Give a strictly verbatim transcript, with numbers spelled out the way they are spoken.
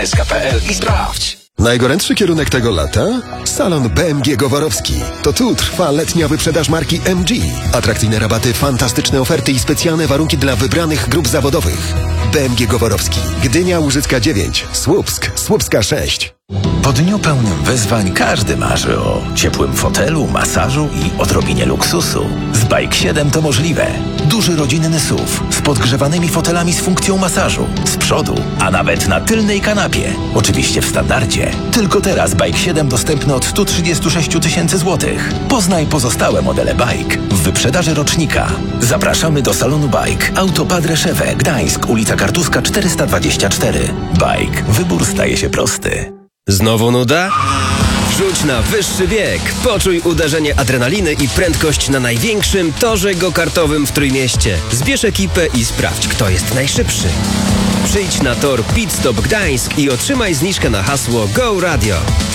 S K P L i sprawdź. Najgorętszy kierunek tego lata? Salon B M G Goworowski. To tu trwa letnia wyprzedaż marki M G. Atrakcyjne rabaty, fantastyczne oferty i specjalne warunki dla wybranych grup zawodowych. B M G Goworowski. Gdynia, Łużycka dziewięć. Słupsk, Słupska sześć. Po dniu pełnym wyzwań każdy marzy o ciepłym fotelu, masażu i odrobinie luksusu. Z Bike siedem to możliwe. Duży rodzinny S U V z podgrzewanymi fotelami z funkcją masażu. Z przodu, a nawet na tylnej kanapie. Oczywiście w standardzie. Tylko teraz Bike siedem dostępny od sto trzydzieści sześć tysięcy złotych. Poznaj pozostałe modele Bike w wyprzedaży rocznika. Zapraszamy do salonu Bike. Autopad Reszewe, Gdańsk, ulica Kartuska czterysta dwadzieścia cztery. Bike. Wybór staje się prosty. Znowu nuda? Wrzuć na wyższy bieg. Poczuj uderzenie adrenaliny i prędkość na największym torze go-kartowym w Trójmieście. Zbierz ekipę i sprawdź, kto jest najszybszy. Przyjdź na tor Pit Stop Gdańsk i otrzymaj zniżkę na hasło Go Radio.